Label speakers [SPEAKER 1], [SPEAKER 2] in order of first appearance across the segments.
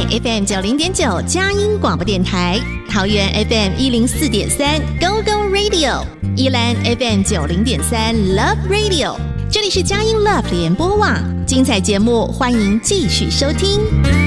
[SPEAKER 1] FM 90.9佳音广播电台，桃园 FM 104.3 Go Go Radio， 宜兰 FM 90.3 Love Radio。这里是佳音 Love 联播网，精彩节目欢迎继续收听。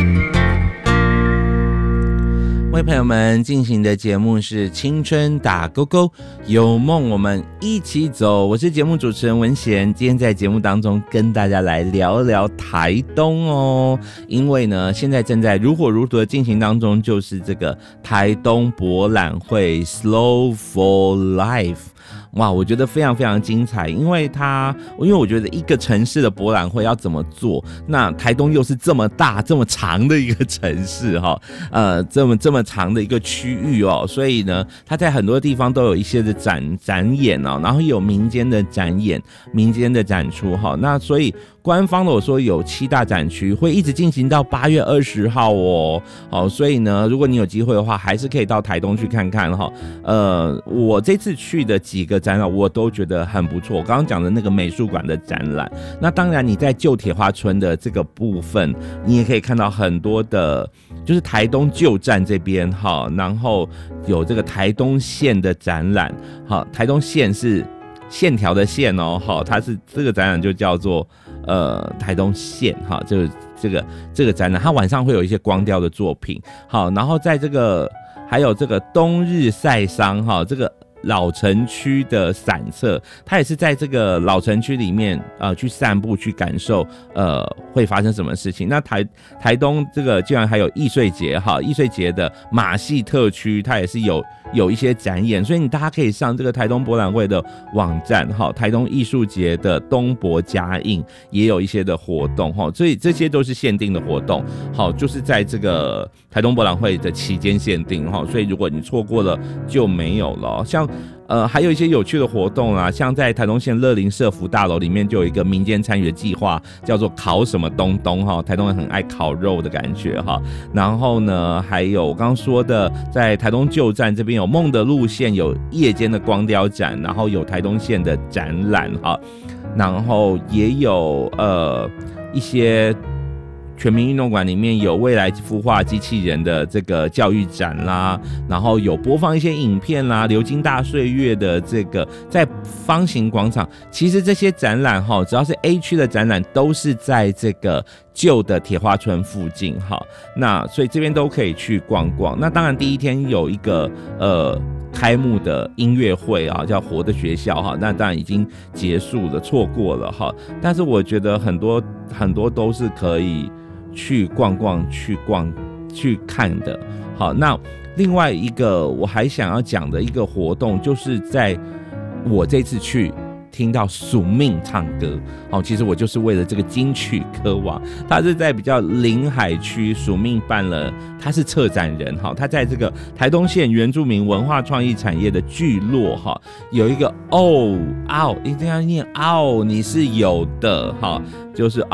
[SPEAKER 2] 各位朋友们，进行的节目是青春打勾勾，有梦我们一起走。我是节目主持人文贤，今天在节目当中跟大家来聊聊台东哦。因为呢，现在正在如火如荼的进行当中，就是这个台东博览会 Slow for Life。哇，我觉得非常非常精彩，因为我觉得一个城市的博览会要怎么做，那台东又是这么大这么长的一个城市哈，这么长的一个区域哦，所以呢，它在很多地方都有一些的展演哦，然后有民间的展演、民间的展出哈，那所以官方的我说有7大展区，会一直进行到8月20号哦，好，所以呢，如果你有机会的话，还是可以到台东去看看哈。我这次去的几个展览我都觉得很不错，我刚刚讲的那个美术馆的展览，那当然你在旧铁花村的这个部分，你也可以看到很多的，就是台东旧站这边哈，然后有这个台东县的展览，好，台东县是线条的线哦，好，它是这个展览就叫做台东县哈，就是这个展览，它晚上会有一些光雕的作品，好，然后在这个还有这个冬日晒伤哈，这个老城区的散策，它也是在这个老城区里面去散步去感受会发生什么事情。那台东这个居然还有艺穗节哈，艺穗节的马戏特区它也是有一些展演，所以大家可以上这个台东博览会的网站哈，台东艺术节的东博家印也有一些的活动哈，所以这些都是限定的活动，好，就是在这个台东博览会的期间限定哈，所以如果你错过了就没有了。像还有一些有趣的活动啊，像在台东县乐林社福大楼里面就有一个民间参与的计划，叫做烤什么东东哈，台东人很爱烤肉的感觉哈。然后呢，还有我刚刚说的，在台东旧站这边有梦的路线，有夜间的光雕展，然后有台东县的展览哈，然后也有一些。全民运动馆里面有未来孵化机器人的这个教育展啦，然后有播放一些影片啦，流金大岁月的这个在方形广场，其实这些展览哈，只要是 A 区的展览都是在这个旧的铁花村附近哈，那所以这边都可以去逛逛。那当然第一天有一个开幕的音乐会啊，叫活的学校哈，那当然已经结束了，错过了哈。但是我觉得很多都是可以去逛逛、去看的。好，那另外一个我还想要讲的一个活动，就是在我这次去听到署命唱歌，其实我就是为了这个金曲歌王，他是在比较临海区署命办了，他是策展人，他在这个台东县原住民文化创意产业的聚落有一个一定要念你是有的，就是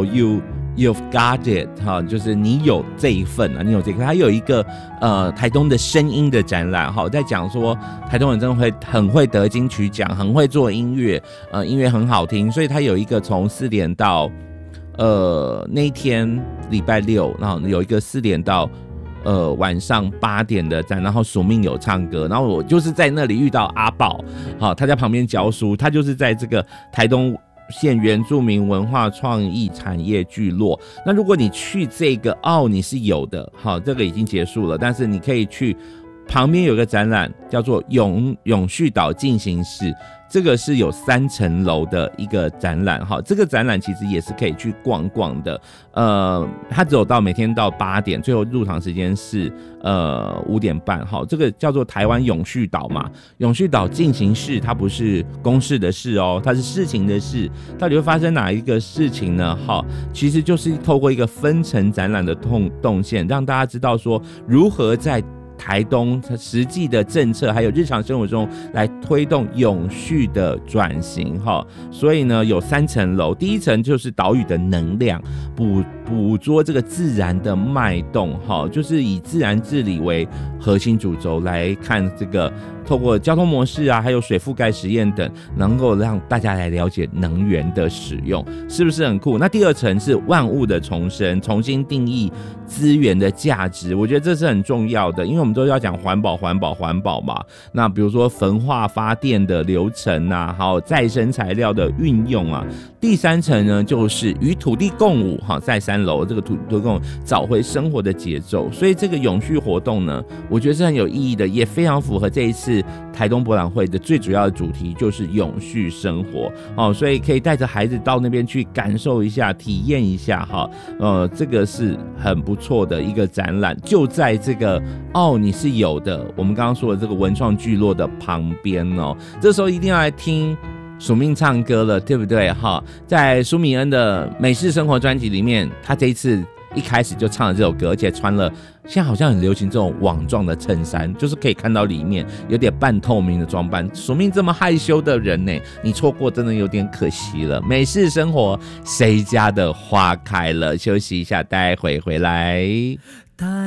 [SPEAKER 2] You've got it 就是你有这一份啊，你有这个。还有一个台东的声音的展览在讲说台东人真的很会得金曲奖，很会做音乐，音乐很好听，所以他有一个从4点到那一天礼拜六，然后有一个4点到晚上8点的展，然后署命有唱歌，然后我就是在那里遇到阿宝，他在旁边教书，他就是在这个台东县原住民文化创意产业聚落。那如果你去这个你是有的，这个已经结束了，但是你可以去旁边有个展览叫做永续岛进行式，这个是有3层楼的一个展览，这个展览其实也是可以去逛逛的，它只有到每天到8点，最后入场时间是5点半，这个叫做台湾永续岛嘛，永续岛进行式，它不是公事的事哦，它是事情的事，到底会发生哪一个事情呢？其实就是透过一个分层展览的动线，让大家知道说如何在台东实际的政策还有日常生活中来推动永续的转型，所以呢有3层楼，第一层就是岛屿的能量， 捕捉这个自然的脉动，就是以自然治理为核心主轴来看这个，透过交通模式啊，还有水覆盖实验等，能够让大家来了解能源的使用，是不是很酷？那第二层是万物的重生，重新定义资源的价值，我觉得这是很重要的，因为我们都要讲环保嘛。那比如说焚化发电的流程啊，还有再生材料的运用啊。第三层呢，就是与土地共舞，在3楼这个土地共舞找回生活的节奏。所以这个永续活动呢，我觉得是很有意义的，也非常符合这一次台东博览会的最主要的主题，就是永续生活。所以可以带着孩子到那边去感受一下、体验一下这个是很不错的一个展览，就在这个你是有的，我们刚刚说的这个文创聚落的旁边这时候一定要来听署命唱歌了，对不对？在舒米恩的美式生活专辑里面，他这一次一开始就唱了这首歌，而且穿了现在好像很流行这种网状的衬衫，就是可以看到里面有点半透明的装扮。署命这么害羞的人呢，你错过真的有点可惜了。美式生活，谁家的花开了？休息一下，待会回来。